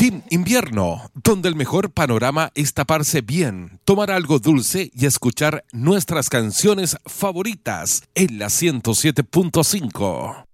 Team Invierno, donde el mejor panorama es taparse bien, tomar algo dulce y escuchar nuestras canciones favoritas en la 107.5.